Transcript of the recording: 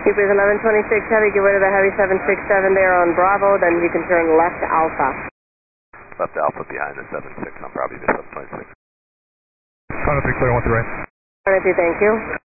Keepers 1126 Heavy, get rid of the Heavy 767 there on Bravo, then you can turn left Alpha. Left Alpha behind the 76 on Bravo to 726. Contact clear, 1 to right. Thank you.